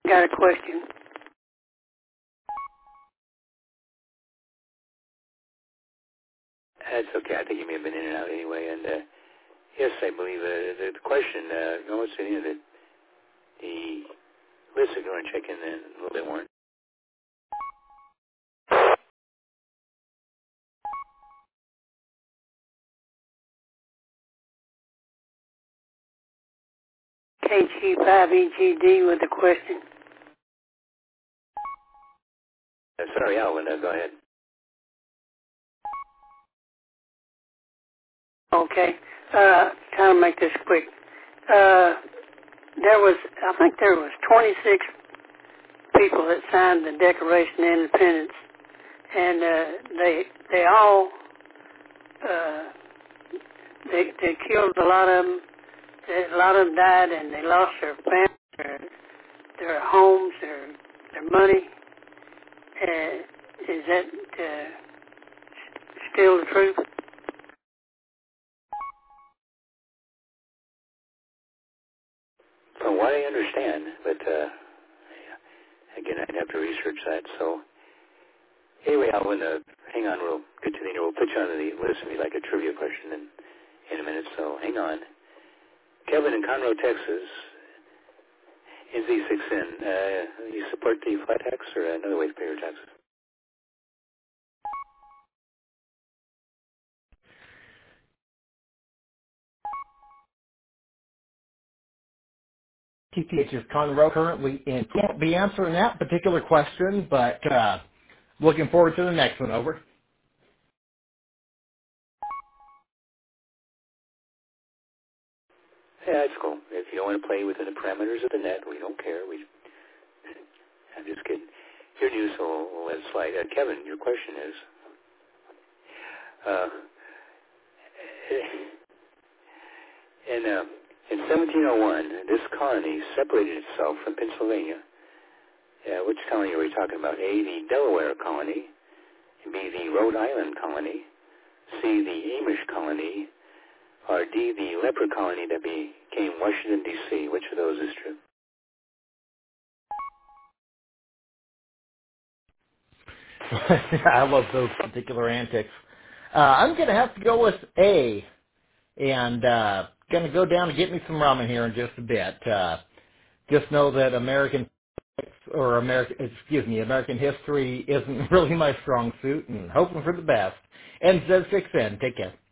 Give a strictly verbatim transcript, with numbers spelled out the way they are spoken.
Got a question. That's okay. I think you may have been in and out anyway. And uh, yes, I believe uh, the, the question, uh, you know, it's in here that the list, if you want to check in then a little bit more. K G five E G D with a question. Uh, sorry, Alvin, uh, go ahead. Okay. Uh, trying to make this quick. Uh, there was, I think there was twenty-six people that signed the Declaration of Independence, and uh, they they all uh, they they killed a lot of them. A lot of them died, and they lost their family, their, their homes, their their money. Uh, is that uh, still the truth? From what I understand, but uh, again, I'd have to research that. So anyway, Alvin, uh, hang on. We'll get to the end. We'll put you on the list if you'd like a trivia question in, in a minute. So hang on. Kevin in Conroe, Texas. N Z six N. Uh, you support the flat tax or another way to pay your taxes? T T H is Conroe currently in. Can't be answering that particular question, but uh, looking forward to the next one. Over. Yeah, it's cool. If you don't want to play within the parameters of the net, we don't care. We, I'm just kidding. Your news, so we'll, we'll let it slide. Uh, Kevin, your question is, uh, in, uh, in seventeen oh one, this colony separated itself from Pennsylvania. Uh, which colony are we talking about? A, the Delaware colony, B, the Rhode Island colony, C, the Amish colony, or D, the leper colony that became Washington, D C Which of those is true? I love those particular antics. Uh, I'm going to have to go with A, and uh, going to go down and get me some ramen here in just a bit. Uh, just know that American or American, excuse me, American history isn't really my strong suit, and hoping for the best. N Z six N, take care.